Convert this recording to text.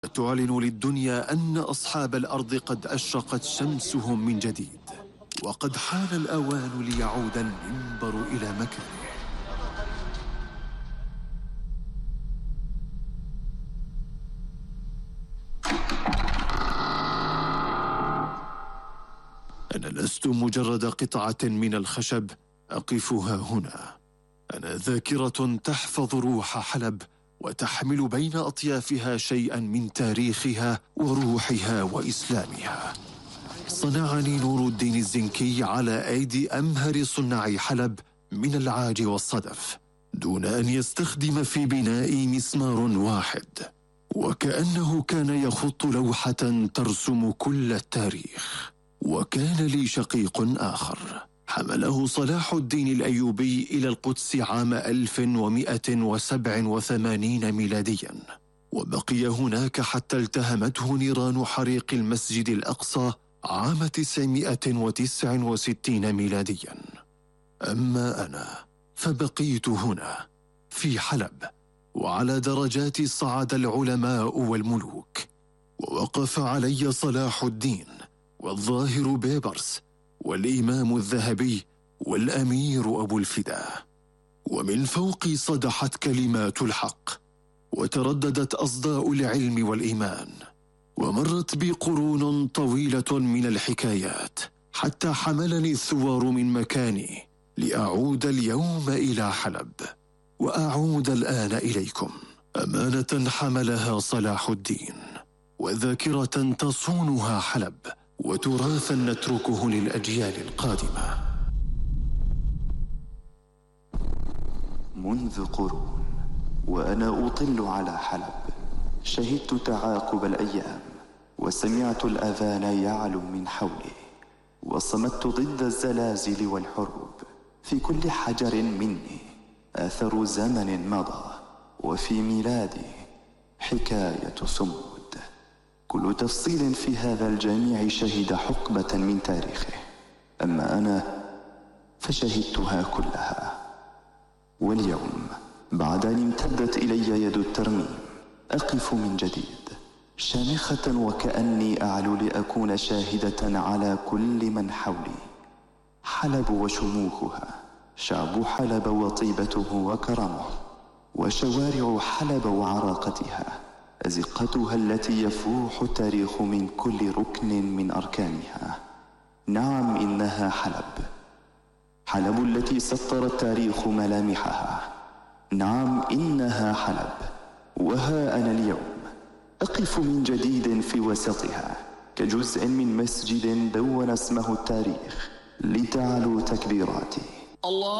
تعلن للدنيا أن أصحاب الأرض قد أشرقت شمسهم من جديد، وقد حان الأوان ليعود المنبر إلى مكانه. أنا لست مجرد قطعة من الخشب أقفها هنا، أنا ذاكرة تحفظ روح حلب وتحمل بين أطيافها شيئا من تاريخها وروحها وإسلامها. صنعني نور الدين الزنكي على أيدي أمهر صناع حلب من العاج والصدف، دون أن يستخدم في بناء مسمار واحد، وكأنه كان يخط لوحة ترسم كل التاريخ. وكان لي شقيق آخر حمله صلاح الدين الأيوبي إلى القدس عام 1187 ميلاديا، وبقي هناك حتى التهمته نيران حريق المسجد الأقصى عام 969 ميلاديا. أما أنا فبقيت هنا في حلب، وعلى درجات صعد العلماء والملوك، ووقف علي صلاح الدين والظاهر بيبرس والإمام الذهبي والأمير أبو الفداء، ومن فوقي صدحت كلمات الحق، وترددت أصداء العلم والإيمان، ومرت بي قرون طويلة من الحكايات، حتى حملني الثوار من مكاني لأعود اليوم إلى حلب، وأعود الآن إليكم أمانة حملها صلاح الدين، وذاكرة تصونها حلب، وتراثا نتركه للأجيال القادمة. منذ قرون وأنا أطل على حلب، شهدت تعاقب الأيام، وسمعت الأذان يعلو من حولي، وصمت ضد الزلازل والحروب. في كل حجر مني آثر زمن مضى، وفي ميلادي حكاية صمود. كل تفصيل في هذا الجميع شهد حقبة من تاريخه، أما أنا فشهدتها كلها. واليوم بعد أن امتدت إلي يد الترميم أقف من جديد شامخة، وكأني أعلو لأكون شاهدة على كل من حولي. حلب وشموخها، شعب حلب وطيبته وكرمه، وشوارع حلب وعراقتها، أزقتها التي يفوح التاريخ من كل ركن من أركانها. نعم، إنها حلب، حلب التي سطر التاريخ ملامحها. نعم، إنها حلب، وها أنا اليوم أقف من جديد في وسطها، كجزء من مسجد دون اسمه التاريخ، لتعلو تكبيراتي. الله